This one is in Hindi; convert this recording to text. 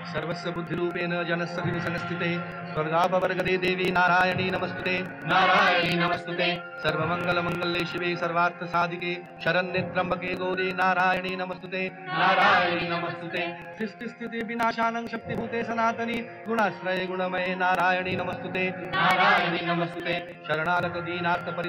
सर्वस्य बुद्धिरूपेण जनस्य हृदि संस्थिते स्वर्गापवर्गदे देवी नारायणी नमस्तुते नारायणी नमस्तुते सर्वमंगलमंगले शिवे सर्वार्थसाधिके शरण्ये त्र्यंबके गौरी नारायणी नमस्तुते नारायणी नमस्तुते सृष्टिस्थिति विनाशानं शक्तिभूते सनातनी गुणाश्रये गुणमये नारायणी नमस्तुते नारायणी नमस्तुते शरणागत दीनार्थ